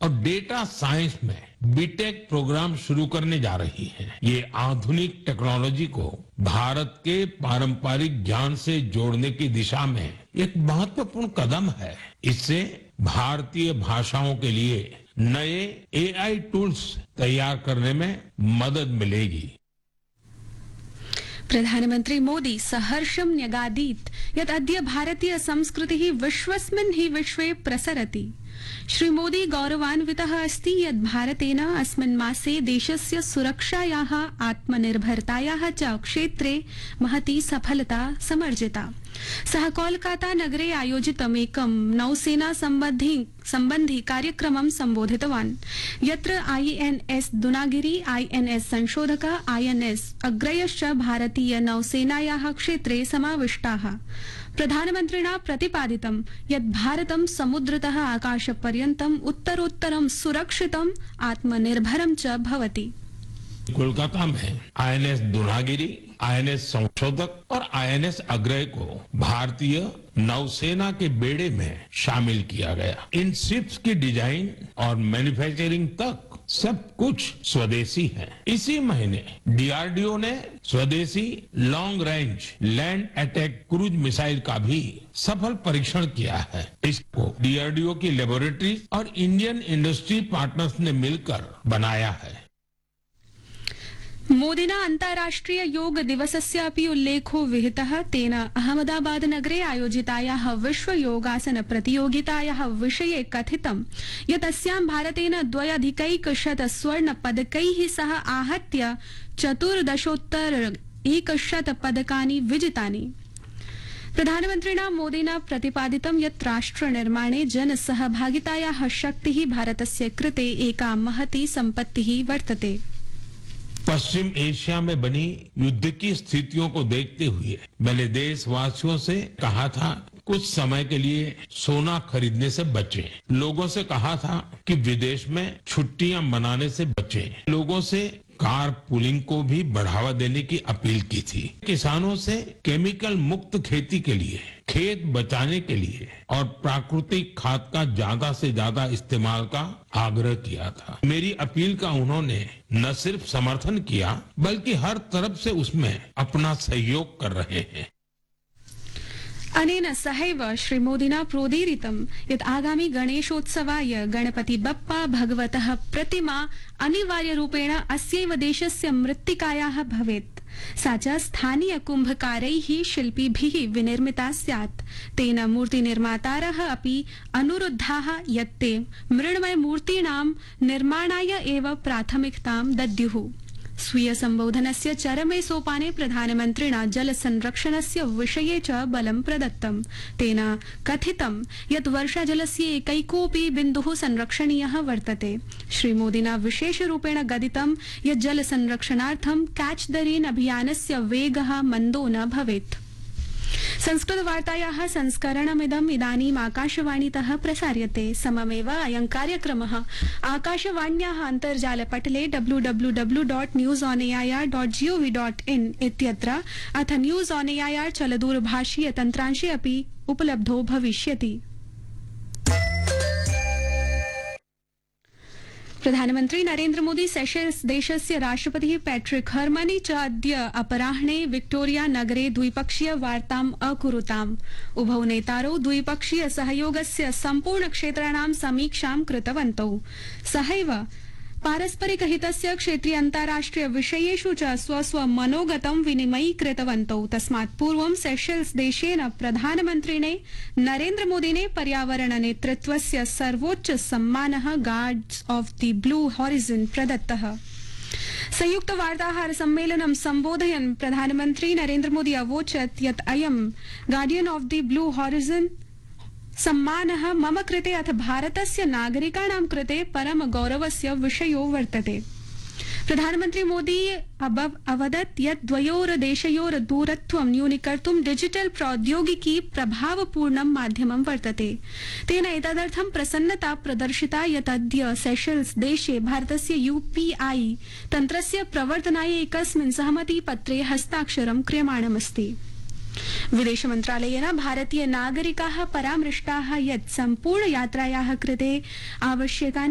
और data science में BTech programme शुरू करने जा रही है। ये आधुनिक टेक्नोलॉजी को भारत के पारंपरिक ज्ञान से जोड़ने की दिशा में एक महत्वपूर्ण कदम है। इससे भारतीय भाषाओं के लिए नए एआई टूल्स तैयार करने में मदद मिलेगी। प्रधानमंत्री मोदी सहर्षं न्यगादीत् यत् अद्य भारतीय संस्कृतिः विश्वस्मिन् हि विश्वे प्रसरति। श्री मोदी गौरवान्वितः अस्ति यत् भारतेन अस्मिन् मासे देशस्य सुरक्षायाः आत्मनिर्भरतायाः च क्षेत्रे महती सफलता समर्जिता। सः कोलकाता नगरे आयोजितम् एकं नौसेना सम्बन्धी कार्यक्रमं सम्बोधितवान्, यत्र आईएनएस दुनागिरी, आईएनएस संशोधक, आईएनएस अग्रयश्च भारतीय नौसेनायाः क्षेत्रे समाविष्टाः। प्रधानमन्त्रिणा प्रतिपादितं यत् भारतं समुद्रतः आकाशपर्यन्तम् उत्तरोत्तरं सुरक्षितम् आत्मनिर्भरं च भवति। कोलकाता में आईएनएस दुनागिरी, आईएनएस संशोधक और आईएनएस अग्रय को भारतीय नौसेना के बेड़े में शामिल किया गया। इन शिप्स की डिजाइन और मैन्युफैक्चरिंग तक सब कुछ स्वदेशी है। इसी महीने डीआरडीओ ने स्वदेशी long range land attack cruise missile का भी सफल परीक्षण किया है। इसको डीआरडीओ की लेबोरेटरी और इंडियन इंडस्ट्री पार्टनर्स ने मिलकर बनाया है। मोदिना अन्ताराष्ट्रिय योग दिवसस्य अपि उल्लेखो विहितः। तेन अहमदाबाद नगरे आयोजितायाः विश्व योगासन प्रतियोगितायाः विषये कथितं यत् अस्यां भारतेन 2,100 स्वर्ण पदकैः सह आहत्य 14,100 पदकानि विजितानि। प्रधानमन्त्रिणा मोदिना प्रतिपादितं यत् राष्ट्र निर्माणे जनसहभागितायाः शक्तिः भारतस्य कृते एका महती सम्पत्तिः वर्तते। पश्चिम एशिया में बनी युद्ध की स्थितियों को देखते हुए मैंने देशवासियों से कहा था कुछ समय के लिए सोना खरीदने से बचें। लोगों से कहा था कि विदेश में छुट्टियां मनाने से बचें। लोगों से कार पुलिंग को भी बढ़ावा देने की अपील की थी। किसानों से केमिकल मुक्त खेती के लिए, खेत बचाने के लिए और प्राकृतिक खाद का ज्यादा से ज्यादा इस्तेमाल का आग्रह किया था। मेरी अपील का उन्होंने न सिर्फ समर्थन किया बल्कि हर तरफ से उसमें अपना सहयोग कर रहे हैं। अनेन सहैव श्रीमोदिना प्रोदीरितं यत् आगामि गणेशोत्सवाय गणपति बप्पा भगवतः प्रतिमा अनिवार्यरूपेण अस्यैव देशस्य मृत्तिकायाः भवेत्। सा च स्थानीय कुम्भकारैः शिल्पिभिः विनिर्मिता स्यात्। तेन मूर्तिनिर्मातारः अपि अनुरुद्धाः यत् ते मृण्मय मूर्तीणां निर्माणाय एव प्राथमिकतां दद्युः। स्वीय संबोधनस्य चरमे सोपाने प्रधानमन्त्रिणा जल संरक्षणस्य विषये च बलं प्रदत्तम्। तेन कथितं यत् वर्षाजलस्य एकैकोऽपि बिन्दुः संरक्षणीयः वर्तते। श्रीमोदिना विशेषरूपेण गदितं यत् जल संरक्षणार्थं कैच द रेन अभियानस्य वेगः मन्दो न भवेत्। संस्कृतवार्तायाः संस्करणमिदम् इदानीम् आकाशवाणीतः प्रसार्यते। सममेव अयं कार्यक्रमः आकाशवाण्याः अन्तर्जालपटले www.newsonair.gov.in इत्यत्र अथ न्यूज ऑन एआईआर चलदूरभाषीय तन्त्रांशे अपि उपलब्धो भविष्यति। प्रधानमन्त्री नरेन्द्र मोदी सेशेल्स देशस्य राष्ट्रपतिः पैट्रिक हर्मनी च अद्य अपराह्णे विक्टोरिया नगरे द्विपक्षीय वार्ताम् अकुरुताम्। उभौ नेतारौ द्विपक्षीय सहयोगस्य सम्पूर्ण क्षेत्राणां समीक्षां कृतवन्तौ। सहैव पारस्परिक हितस्य क्षेत्रीय अन्ताराष्ट्रिय विषयेषु च स्वस्व मनोगतं विनिमयीकृतवन्तौ। तस्मात् पूर्वं सेशेल्स देशेन प्रधानमन्त्रिणे नरेन्द्र मोदिने पर्यावरण नेतृत्वस्य सर्वोच्च सम्मानः guards of the blue horizon प्रदत्तः। संयुक्त वार्ताहर सम्मेलनं सम्बोधयन् प्रधानमन्त्री नरेन्द्र मोदी अवोचत् यत् अयं guardian of the blue horizon सम्मानः मम कृते अथ भारतस्य नागरिकाणां कृते परम गौरवस्य विषयो वर्तते। प्रधानमन्त्री मोदी अवदत् यत् द्वयोर्देशयोर् दूरत्वं न्यूनीकर्तुं डिजिटल प्रौद्योगिकी प्रभावपूर्णं माध्यमं वर्तते। तेन एतदर्थं प्रसन्नता प्रदर्शिता यत् अद्य सेशेल्स देशे भारतस्य यूपीआई तन्त्रस्य प्रवर्तनाय एकस्मिन् सहमतिपत्रे हस्ताक्षरं क्रियमाणमस्ति। विदेश मन्त्रालयेन भारतीय नागरिकाः परामृष्टाः यत् सम्पूर्ण यात्रायाः कृते आवश्यकानि